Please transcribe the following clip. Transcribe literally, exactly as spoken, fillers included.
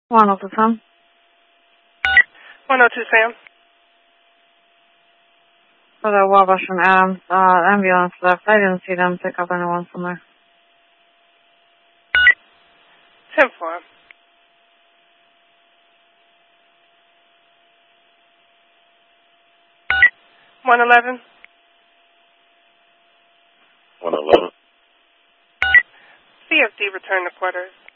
one oh two Sam. one oh two Sam. For the Wabash and Adams, uh, ambulance left. I didn't see them pick up anyone from there. ten four. one eleven. one eleven. C F D return to quarters.